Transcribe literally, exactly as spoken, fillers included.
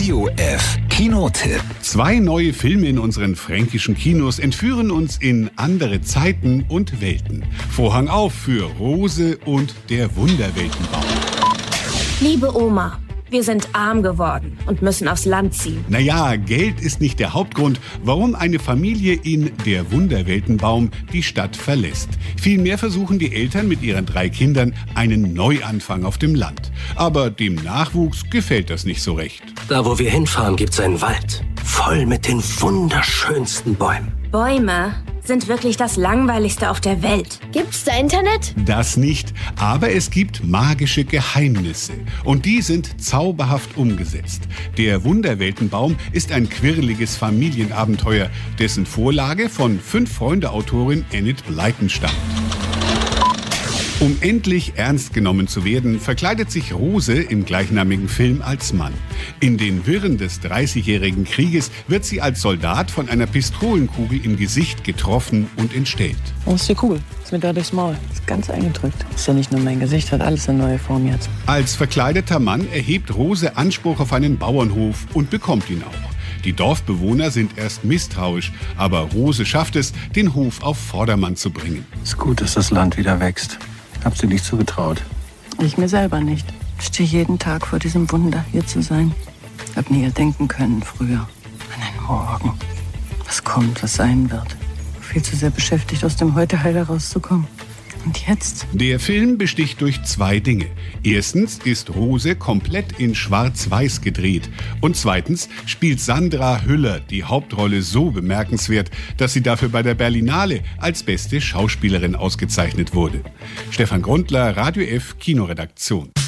Radio F Kinotipp. Zwei neue Filme in unseren fränkischen Kinos entführen uns in andere Zeiten und Welten. Vorhang auf für Rose und der Wunderweltenbaum. Liebe Oma, wir sind arm geworden und müssen aufs Land ziehen. Naja, Geld ist nicht der Hauptgrund, warum eine Familie in Der Wunderweltenbaum die Stadt verlässt. Vielmehr versuchen die Eltern mit ihren drei Kindern einen Neuanfang auf dem Land. Aber dem Nachwuchs gefällt das nicht so recht. Da, wo wir hinfahren, gibt's einen Wald. Voll mit den wunderschönsten Bäumen. Bäume sind wirklich das Langweiligste auf der Welt. Gibt's da Internet? Das nicht, aber es gibt magische Geheimnisse. Und die sind zauberhaft umgesetzt. Der Wunderweltenbaum ist ein quirliges Familienabenteuer, dessen Vorlage von Fünf-Freunde-Autorin Enid Blyton stammt. Um endlich ernst genommen zu werden, verkleidet sich Rose im gleichnamigen Film als Mann. In den Wirren des dreißigjährigen Krieges wird sie als Soldat von einer Pistolenkugel im Gesicht getroffen und entstellt. Oh, ist die Kugel. Ist mir da durchs Maul. Ist ganz eingedrückt. Ist ja nicht nur mein Gesicht, hat alles eine neue Form jetzt. Als verkleideter Mann erhebt Rose Anspruch auf einen Bauernhof und bekommt ihn auch. Die Dorfbewohner sind erst misstrauisch, aber Rose schafft es, den Hof auf Vordermann zu bringen. Es ist gut, dass das Land wieder wächst. Hab sie nicht zugetraut. Ich mir selber nicht. Ich stehe jeden Tag vor diesem Wunder, hier zu sein. Hab nie denken können früher. An einen Morgen. Was kommt, was sein wird. Viel zu sehr beschäftigt, aus dem Heute heil herauszukommen. Und jetzt? Der Film besticht durch zwei Dinge. Erstens ist Rose komplett in Schwarz-Weiß gedreht. Und zweitens spielt Sandra Hüller die Hauptrolle so bemerkenswert, dass sie dafür bei der Berlinale als beste Schauspielerin ausgezeichnet wurde. Stefan Grundler, Radio F Kinoredaktion.